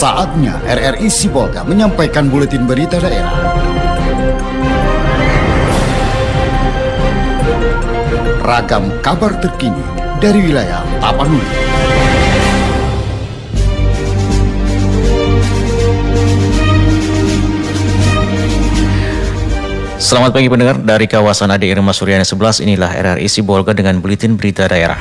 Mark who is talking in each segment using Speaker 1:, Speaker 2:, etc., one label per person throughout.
Speaker 1: Saatnya RRI Sibolga menyampaikan buletin berita daerah. Ragam kabar terkini dari wilayah Tapanuli.
Speaker 2: Selamat pagi pendengar, dari kawasan Ade Irma Suryani 11, inilah RRI Sibolga dengan buletin berita daerah.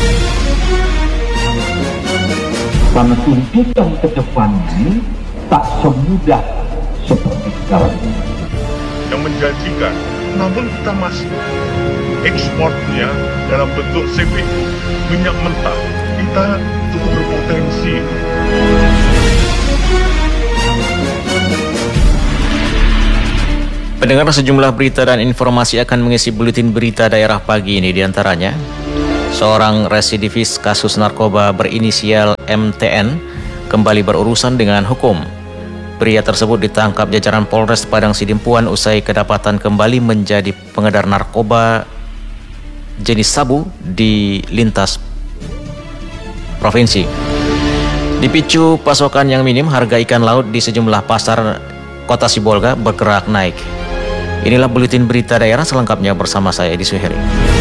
Speaker 3: Karena tuntutan ke depannya tak semudah seperti sekarang ini.
Speaker 4: Yang menjanjikan, namun kita masih ekspornya dalam bentuk CPO, minyak mentah, kita cukup berpotensi.
Speaker 2: Pendengar, sejumlah berita dan informasi akan mengisi buletin berita daerah pagi ini, diantaranya seorang residivis kasus narkoba berinisial MTN kembali berurusan dengan hukum. Pria tersebut ditangkap jajaran Polres Padang Sidimpuan usai kedapatan kembali menjadi pengedar narkoba jenis sabu di lintas provinsi. Dipicu pasokan yang minim, harga ikan laut di sejumlah pasar kota Sibolga bergerak naik. Inilah buletin berita daerah selengkapnya bersama saya, Edi Suheri.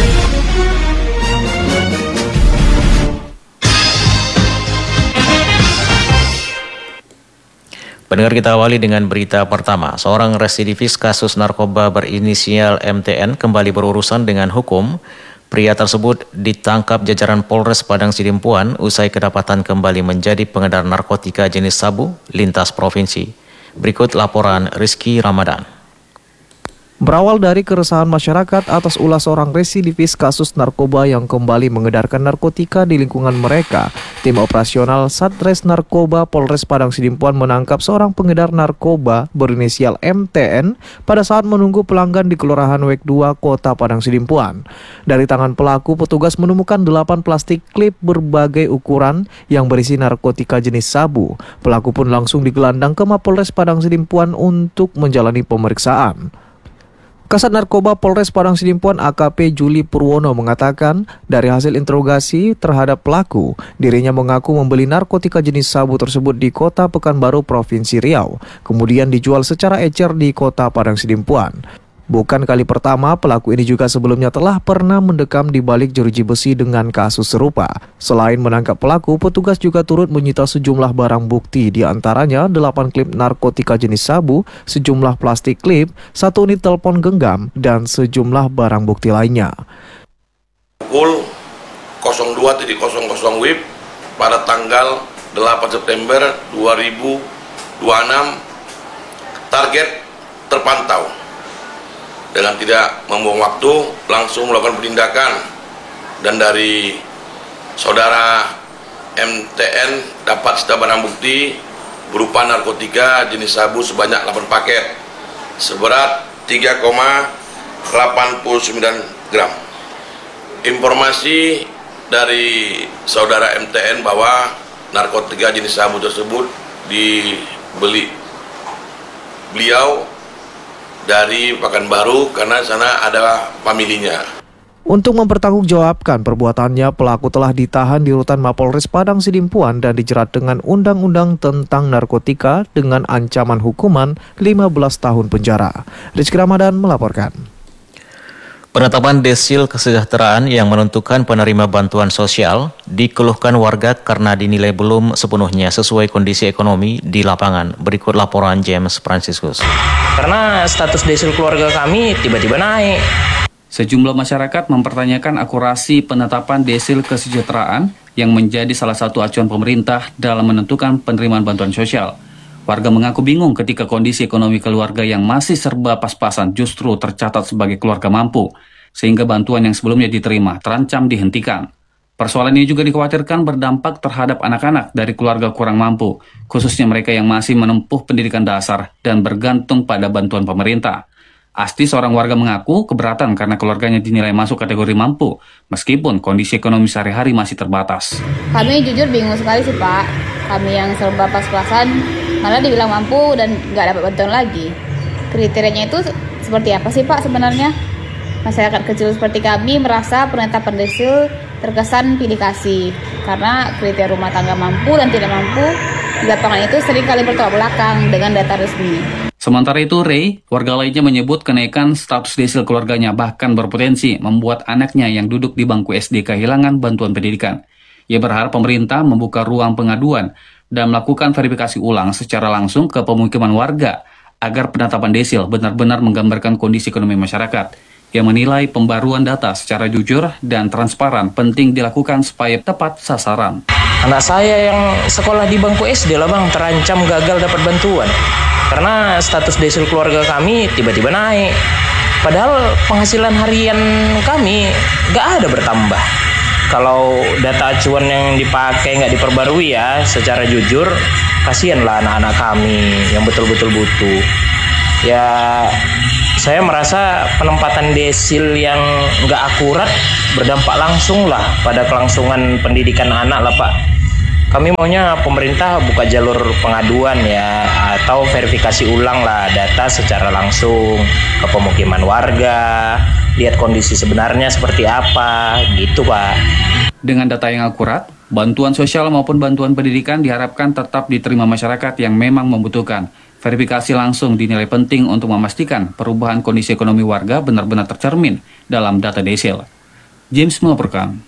Speaker 2: Pendengar, kita awali dengan berita pertama. Seorang residivis kasus narkoba berinisial MTN kembali berurusan dengan hukum. Pria tersebut ditangkap jajaran Polres Padang Sidimpuan usai kedapatan kembali menjadi pengedar narkotika jenis sabu lintas provinsi. Berikut laporan Rizky Ramadan.
Speaker 5: Berawal dari keresahan masyarakat atas ulah seorang residivis kasus narkoba yang kembali mengedarkan narkotika di lingkungan mereka, tim operasional Satres Narkoba Polres Padang Sidimpuan menangkap seorang pengedar narkoba berinisial MTN pada saat menunggu pelanggan di Kelurahan Wek 2, Kota Padang Sidimpuan. Dari tangan pelaku, petugas menemukan 8 plastik klip berbagai ukuran yang berisi narkotika jenis sabu. Pelaku pun langsung digelandang ke Mapolres Padang Sidimpuan untuk menjalani pemeriksaan. Kasat Narkoba Polres Padang Sidimpuan AKP Juli Purwono mengatakan dari hasil interogasi terhadap pelaku, dirinya mengaku membeli narkotika jenis sabu tersebut di Kota Pekanbaru, Provinsi Riau, kemudian dijual secara ecer di Kota Padang Sidimpuan. Bukan kali pertama, pelaku ini juga sebelumnya telah pernah mendekam di balik jeruji besi dengan kasus serupa. Selain menangkap pelaku, petugas juga turut menyita sejumlah barang bukti, di antaranya 8 klip narkotika jenis sabu, sejumlah plastik klip, 1 unit telepon genggam, dan sejumlah barang bukti lainnya.
Speaker 6: Pukul 02.00 WIB pada tanggal 8 September 2026, target terpantau. Dengan tidak membuang waktu, langsung melakukan penindakan, dan dari saudara MTN dapat sita barang bukti berupa narkotika jenis sabu sebanyak 8 paket seberat 3,89 gram. Informasi dari saudara MTN bahwa narkotika jenis sabu tersebut dibeli beliau dari Pekanbaru karena sana ada familinya.
Speaker 5: Untuk mempertanggungjawabkan perbuatannya, pelaku telah ditahan di rutan Mapolres Padang Sidimpuan dan dijerat dengan Undang-Undang tentang Narkotika dengan ancaman hukuman 15 tahun penjara. Rizky Ramadan melaporkan.
Speaker 2: Penetapan desil kesejahteraan yang menentukan penerima bantuan sosial dikeluhkan warga karena dinilai belum sepenuhnya sesuai kondisi ekonomi di lapangan. Berikut laporan James Franciscus.
Speaker 7: Karena status desil keluarga kami tiba-tiba naik.
Speaker 8: Sejumlah masyarakat mempertanyakan akurasi penetapan desil kesejahteraan yang menjadi salah satu acuan pemerintah dalam menentukan penerimaan bantuan sosial. Warga mengaku bingung ketika kondisi ekonomi keluarga yang masih serba pas-pasan justru tercatat sebagai keluarga mampu, sehingga bantuan yang sebelumnya diterima terancam dihentikan. Persoalan ini juga dikhawatirkan berdampak terhadap anak-anak dari keluarga kurang mampu, khususnya mereka yang masih menempuh pendidikan dasar dan bergantung pada bantuan pemerintah. Asti, seorang warga, mengaku keberatan karena keluarganya dinilai masuk kategori mampu, meskipun kondisi ekonomi sehari-hari masih terbatas.
Speaker 9: Kami jujur bingung sekali sih Pak, kami yang serba pas-pasan malah dibilang mampu dan nggak dapat bantuan lagi. Kriterianya itu seperti apa sih Pak sebenarnya? Masyarakat kecil seperti kami merasa penetapan desil terkesan pilih kasih karena kriteria rumah tangga mampu dan tidak mampu di lapangan itu seringkali bertolak belakang dengan data resmi.
Speaker 8: Sementara itu, Ray, warga lainnya menyebut kenaikan status desil keluarganya bahkan berpotensi membuat anaknya yang duduk di bangku SD kehilangan bantuan pendidikan. Ia berharap pemerintah membuka ruang pengaduan dan melakukan verifikasi ulang secara langsung ke pemukiman warga agar penetapan desil benar-benar menggambarkan kondisi ekonomi masyarakat. Ia menilai pembaruan data secara jujur dan transparan penting dilakukan supaya tepat sasaran.
Speaker 7: Anak saya yang sekolah di bangku SD lah bang, terancam gagal dapat bantuan. Karena status desil keluarga kami tiba-tiba naik. Padahal penghasilan harian kami nggak ada bertambah. Kalau data acuan yang dipakai nggak diperbarui ya secara jujur, kasihanlah anak-anak kami yang betul-betul butuh. Ya, saya merasa penempatan desil yang nggak akurat berdampak langsung lah pada kelangsungan pendidikan anak lah Pak. Kami maunya pemerintah buka jalur pengaduan ya, atau verifikasi ulang lah data secara langsung ke pemukiman warga, lihat kondisi sebenarnya seperti apa, gitu Pak.
Speaker 8: Dengan data yang akurat, bantuan sosial maupun bantuan pendidikan diharapkan tetap diterima masyarakat yang memang membutuhkan. Verifikasi langsung dinilai penting untuk memastikan perubahan kondisi ekonomi warga benar-benar tercermin dalam data desil. James melaporkan.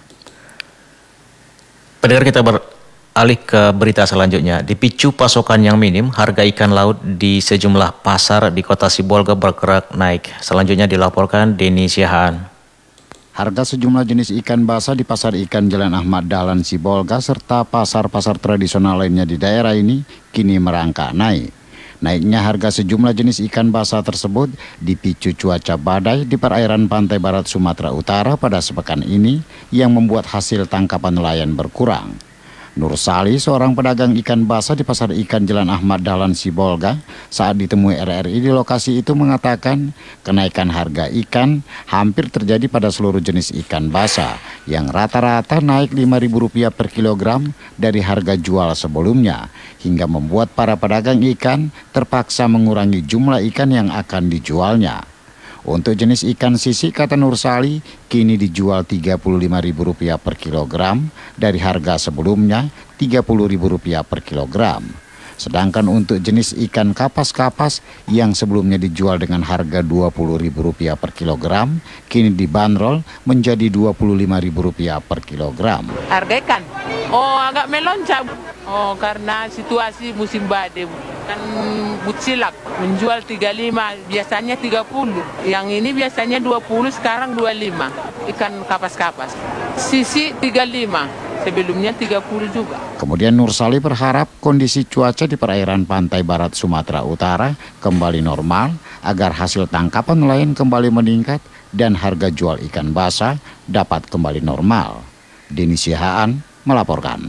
Speaker 2: Pendengar, kita beralih ke berita selanjutnya. Dipicu pasokan yang minim, harga ikan laut di sejumlah pasar di kota Sibolga bergerak naik. Selanjutnya dilaporkan Denny Siahaan.
Speaker 1: Harga sejumlah jenis ikan basah di Pasar Ikan Jalan Ahmad Dahlan Sibolga serta pasar-pasar tradisional lainnya di daerah ini kini merangkak naik. Naiknya harga sejumlah jenis ikan basah tersebut dipicu cuaca badai di perairan pantai barat Sumatera Utara pada sepekan ini yang membuat hasil tangkapan nelayan berkurang. Nur Sali, seorang pedagang ikan basah di Pasar Ikan Jalan Ahmad Dahlan Sibolga, saat ditemui RRI di lokasi itu mengatakan kenaikan harga ikan hampir terjadi pada seluruh jenis ikan basah yang rata-rata naik Rp5.000 per kilogram dari harga jual sebelumnya, hingga membuat para pedagang ikan terpaksa mengurangi jumlah ikan yang akan dijualnya. Untuk jenis ikan sisi, kata Nur Sali, kini dijual Rp35.000 per kilogram dari harga sebelumnya Rp30.000 per kilogram. Sedangkan untuk jenis ikan kapas-kapas yang sebelumnya dijual dengan harga Rp20.000 per kilogram, kini dibanderol menjadi Rp25.000 per kilogram.
Speaker 10: Harga ikan? Oh, agak melonjak. Oh, karena situasi musim badai. Kan Butsilak menjual 35, biasanya 30. Yang ini biasanya 20, sekarang 25. Ikan kapas-kapas. Sisi 35, sebelumnya 30 juga.
Speaker 1: Kemudian Nur Sali berharap kondisi cuaca di perairan pantai barat Sumatera Utara kembali normal agar hasil tangkapan nelayan kembali meningkat dan harga jual ikan basah dapat kembali normal. Denny Siahaan melaporkan.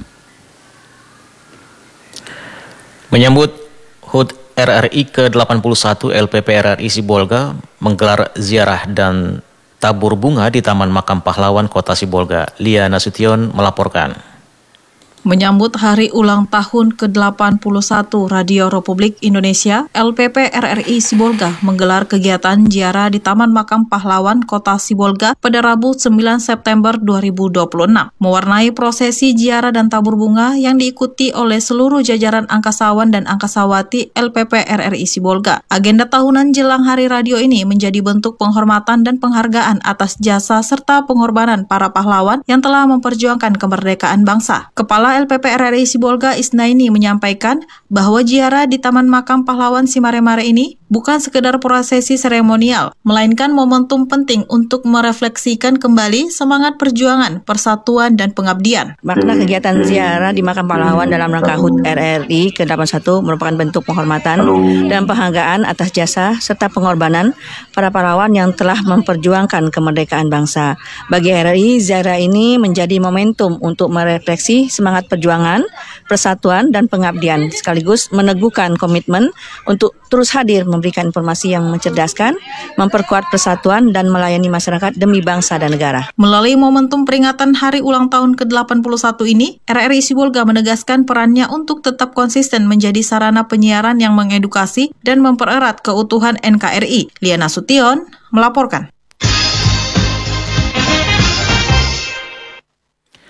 Speaker 2: Menyambut HUT RRI ke-81, LPP RRI Sibolga menggelar ziarah dan tabur bunga di Taman Makam Pahlawan Kota Sibolga. Lia Nasution melaporkan.
Speaker 11: Menyambut Hari Ulang Tahun ke-81 Radio Republik Indonesia, LPP RRI Sibolga menggelar kegiatan ziarah di Taman Makam Pahlawan Kota Sibolga pada Rabu 9 September 2026. Mewarnai prosesi ziarah dan tabur bunga yang diikuti oleh seluruh jajaran angkasawan dan angkasawati LPP RRI Sibolga. Agenda tahunan jelang Hari Radio ini menjadi bentuk penghormatan dan penghargaan atas jasa serta pengorbanan para pahlawan yang telah memperjuangkan kemerdekaan bangsa. Kepala LPP RRI Sibolga Isnaini menyampaikan bahwa ziarah di Taman Makam Pahlawan Simaremare ini bukan sekedar prosesi seremonial, melainkan momentum penting untuk merefleksikan kembali semangat perjuangan, persatuan, dan pengabdian.
Speaker 12: Makna kegiatan ziarah di Makam Pahlawan dalam rangka HUT RRI ke-81 merupakan bentuk penghormatan dan penghargaan atas jasa serta pengorbanan para pahlawan yang telah memperjuangkan kemerdekaan bangsa. Bagi RRI, ziarah ini menjadi momentum untuk merefleksi semangat perjuangan, persatuan, dan pengabdian, sekaligus meneguhkan komitmen untuk terus hadir memberikan informasi yang mencerdaskan, memperkuat persatuan, dan melayani masyarakat demi bangsa dan negara.
Speaker 11: Melalui momentum peringatan Hari Ulang Tahun ke-81 ini, RRI Sibolga menegaskan perannya untuk tetap konsisten menjadi sarana penyiaran yang mengedukasi dan mempererat keutuhan NKRI. Lia Nasution melaporkan.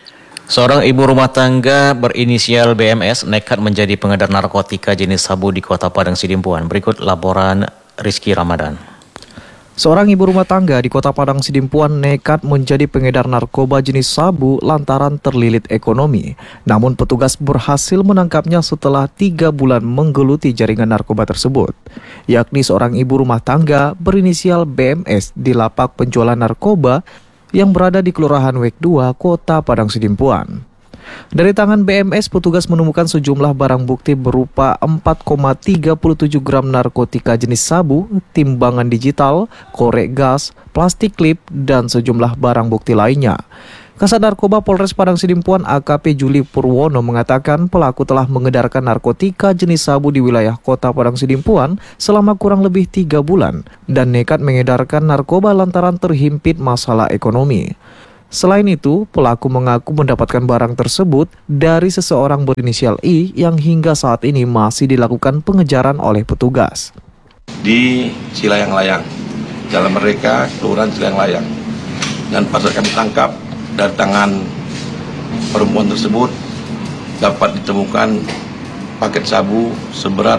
Speaker 2: Seorang ibu rumah tangga berinisial BMS nekat menjadi pengedar narkotika jenis sabu di Kota Padang Sidimpuan. Berikut laporan Rizky Ramadan.
Speaker 5: Seorang ibu rumah tangga di Kota Padang Sidimpuan nekat menjadi pengedar narkoba jenis sabu lantaran terlilit ekonomi. Namun petugas berhasil menangkapnya setelah 3 bulan menggeluti jaringan narkoba tersebut. Yakni seorang ibu rumah tangga berinisial BMS di lapak penjualan narkoba yang berada di Kelurahan Wek 2, Kota Padang Sidimpuan. Dari tangan BMS, petugas menemukan sejumlah barang bukti berupa 4,37 gram narkotika jenis sabu, timbangan digital, korek gas, plastik klip, dan sejumlah barang bukti lainnya. Kasat Narkoba Polres Padang Sidimpuan AKP Juli Purwono mengatakan pelaku telah mengedarkan narkotika jenis sabu di wilayah Kota Padang Sidimpuan selama kurang lebih 3 bulan dan nekat mengedarkan narkoba lantaran terhimpit masalah ekonomi. Selain itu, pelaku mengaku mendapatkan barang tersebut dari seseorang berinisial I yang hingga saat ini masih dilakukan pengejaran oleh petugas.
Speaker 6: Di Cilayang-Layang, Jalan Merdeka, Kelurahan Cilayang-Layang. Dan pada saat kami tangkap, dari tangan perempuan tersebut dapat ditemukan paket sabu seberat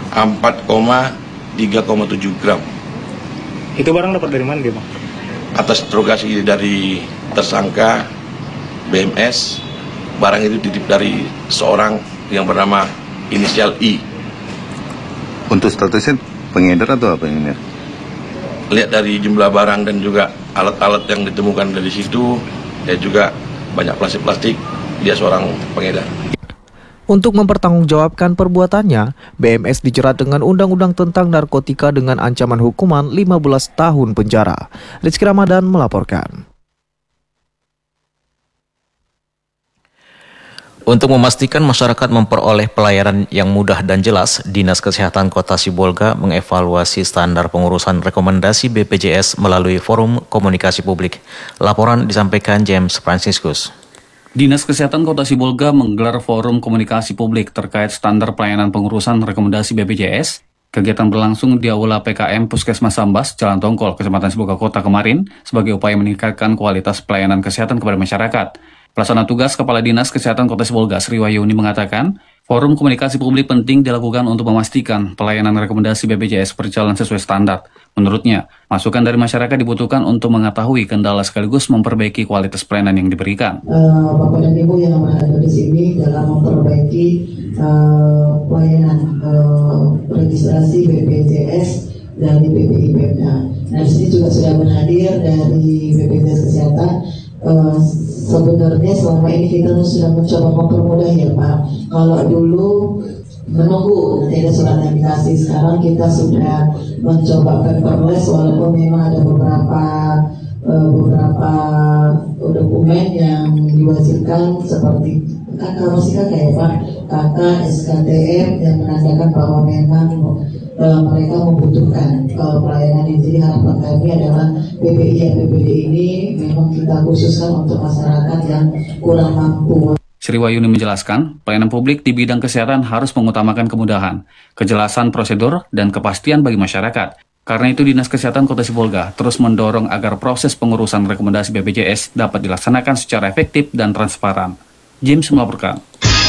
Speaker 6: 4,3,7 gram.
Speaker 13: Itu barang dapat dari mana dia, Bang?
Speaker 6: Atas interogasi dari tersangka BMS, barang itu dititip dari seorang yang bernama inisial I.
Speaker 14: Untuk statusnya pengedar atau apa ini?
Speaker 6: Lihat dari jumlah barang dan juga alat-alat yang ditemukan dari situ, ya juga banyak plastik-plastik, dia seorang pengedar.
Speaker 5: Untuk mempertanggungjawabkan perbuatannya, BMS dijerat dengan Undang-Undang tentang Narkotika dengan ancaman hukuman 15 tahun penjara. Rizky Ramadan melaporkan.
Speaker 2: Untuk memastikan masyarakat memperoleh pelayanan yang mudah dan jelas, Dinas Kesehatan Kota Sibolga mengevaluasi standar pengurusan rekomendasi BPJS melalui Forum Komunikasi Publik. Laporan disampaikan James Franciscus.
Speaker 8: Dinas Kesehatan Kota Sibolga menggelar forum komunikasi publik terkait standar pelayanan pengurusan rekomendasi BPJS. Kegiatan berlangsung di Aula PKM Puskesmas Sambas, Jalan Tongkol, Kecamatan Sibolga Kota kemarin sebagai upaya meningkatkan kualitas pelayanan kesehatan kepada masyarakat. Pelaksana tugas Kepala Dinas Kesehatan Kota Sibolga Sri Wahyuni mengatakan, forum komunikasi publik penting dilakukan untuk memastikan pelayanan rekomendasi BPJS berjalan sesuai standar. Menurutnya, masukan dari masyarakat dibutuhkan untuk mengetahui kendala sekaligus memperbaiki kualitas pelayanan yang diberikan.
Speaker 15: Bapak dan Ibu yang berada di sini dalam memperbaiki pelayanan registrasi BPJS dari BPIPMK. Nah, di sini juga sudah berhadir dari BPJS Kesehatan. Sebenarnya selama ini kita sudah mencoba mempermudah ya Pak. Kalau dulu menunggu nanti ada surat yang dikasih, sekarang kita sudah mencoba paperless walaupun memang ada beberapa dokumen yang diwajibkan seperti KK ya Pak, KK, SKTM yang menandakan bahwa memang mereka membutuhkan pelayanan ini. Jadi harapan kami adalah BPI dan BPD ini memang kita khususkan untuk masyarakat yang kurang mampu.
Speaker 8: Sri Wahyuni menjelaskan, pelayanan publik di bidang kesehatan harus mengutamakan kemudahan, kejelasan prosedur, dan kepastian bagi masyarakat. Karena itu Dinas Kesehatan Kota Sibolga terus mendorong agar proses pengurusan rekomendasi BPJS dapat dilaksanakan secara efektif dan transparan. James melaporkan.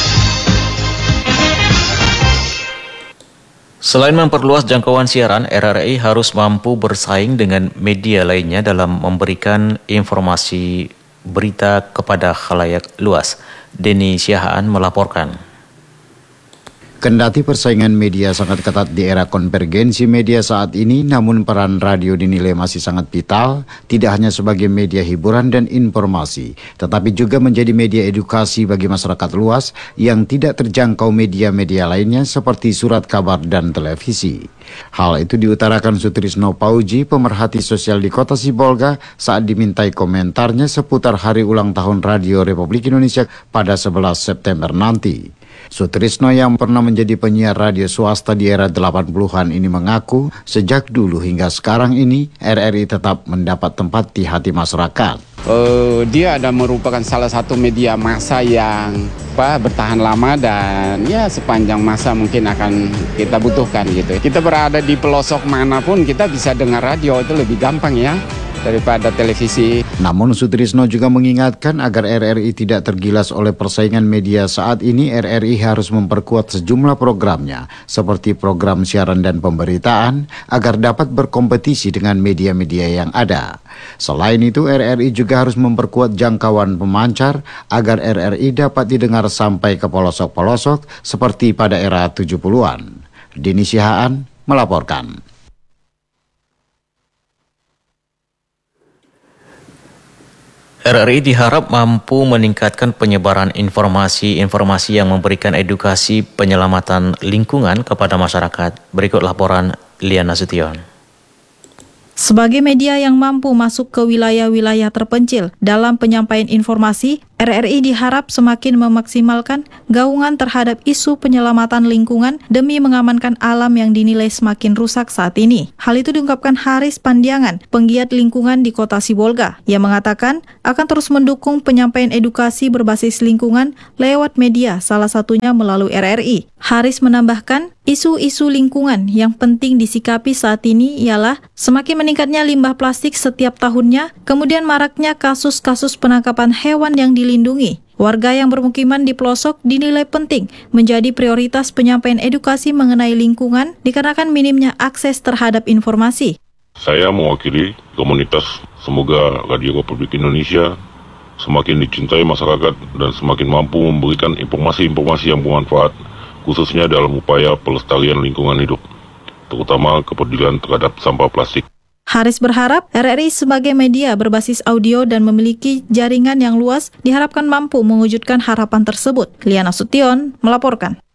Speaker 2: Selain memperluas jangkauan siaran, RRI harus mampu bersaing dengan media lainnya dalam memberikan informasi berita kepada khalayak luas. Denny Siahaan melaporkan.
Speaker 1: Kendati persaingan media sangat ketat di era konvergensi media saat ini, namun peran radio dinilai masih sangat vital, tidak hanya sebagai media hiburan dan informasi, tetapi juga menjadi media edukasi bagi masyarakat luas yang tidak terjangkau media-media lainnya seperti surat kabar dan televisi. Hal itu diutarakan Sutrisno Pauji, pemerhati sosial di Kota Sibolga, saat dimintai komentarnya seputar hari ulang tahun Radio Republik Indonesia pada 11 September nanti. Sutrisno yang pernah menjadi penyiar radio swasta di era 80-an ini mengaku sejak dulu hingga sekarang ini RRI tetap mendapat tempat di hati masyarakat.
Speaker 16: Dia ada merupakan salah satu media massa yang bertahan lama dan ya sepanjang masa mungkin akan kita butuhkan gitu. Kita berada di pelosok manapun kita bisa dengar radio, itu lebih gampang ya. daripada televisi.
Speaker 1: Namun Sutrisno juga mengingatkan agar RRI tidak tergilas oleh persaingan media saat ini. RRI harus memperkuat sejumlah programnya seperti program siaran dan pemberitaan agar dapat berkompetisi dengan media-media yang ada. Selain itu, RRI juga harus memperkuat jangkauan pemancar agar RRI dapat didengar sampai ke pelosok-pelosok seperti pada era 70-an. Dini Sihaan melaporkan.
Speaker 2: RRI diharap mampu meningkatkan penyebaran informasi-informasi yang memberikan edukasi penyelamatan lingkungan kepada masyarakat. Berikut laporan Liana Sution.
Speaker 11: Sebagai media yang mampu masuk ke wilayah-wilayah terpencil dalam penyampaian informasi, RRI diharap semakin memaksimalkan gaungan terhadap isu penyelamatan lingkungan demi mengamankan alam yang dinilai semakin rusak saat ini. Hal itu diungkapkan Haris Pandiangan, penggiat lingkungan di Kota Sibolga. Ia mengatakan akan terus mendukung penyampaian edukasi berbasis lingkungan lewat media, salah satunya melalui RRI. Haris menambahkan, isu-isu lingkungan yang penting disikapi saat ini ialah semakin meningkatnya limbah plastik setiap tahunnya, kemudian maraknya kasus-kasus penangkapan hewan yang dilindungi. Warga yang bermukiman di pelosok dinilai penting menjadi prioritas penyampaian edukasi mengenai lingkungan dikarenakan minimnya akses terhadap informasi.
Speaker 4: Saya mewakili komunitas, semoga Radio Republik Indonesia semakin dicintai masyarakat dan semakin mampu memberikan informasi-informasi yang bermanfaat, khususnya dalam upaya pelestarian lingkungan hidup, terutama kepedulian terhadap sampah plastik.
Speaker 11: Haris berharap RRI sebagai media berbasis audio dan memiliki jaringan yang luas diharapkan mampu mewujudkan harapan tersebut. Liana Sution melaporkan.